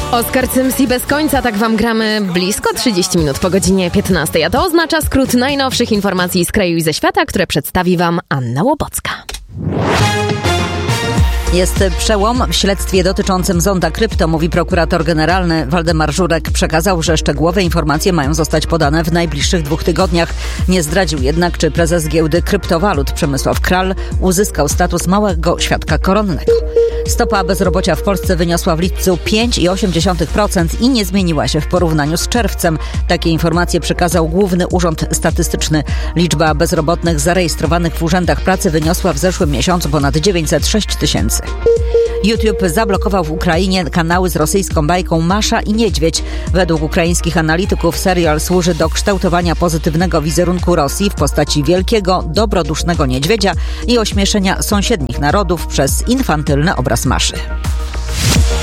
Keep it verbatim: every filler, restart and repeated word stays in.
Oskar Cymsi bez końca, tak wam gramy blisko trzydzieści minut po godzinie piętnastej, a to oznacza skrót najnowszych informacji z kraju i ze świata, które przedstawi wam Anna Łobocka. Jest przełom w śledztwie dotyczącym Zonda Krypto, mówi prokurator generalny. Waldemar Żurek przekazał, że szczegółowe informacje mają zostać podane w najbliższych dwóch tygodniach. Nie zdradził jednak, czy prezes giełdy kryptowalut Przemysław Kral uzyskał status małego świadka koronnego. Stopa bezrobocia w Polsce wyniosła w lipcu pięć przecinek osiem procent i nie zmieniła się w porównaniu z czerwcem. Takie informacje przekazał Główny Urząd Statystyczny. Liczba bezrobotnych zarejestrowanych w urzędach pracy wyniosła w zeszłym miesiącu ponad dziewięćset sześć tysięcy. YouTube zablokował w Ukrainie kanały z rosyjską bajką Masza i Niedźwiedź. Według ukraińskich analityków serial służy do kształtowania pozytywnego wizerunku Rosji w postaci wielkiego, dobrodusznego niedźwiedzia i ośmieszenia sąsiednich narodów przez infantylny obraz Maszy.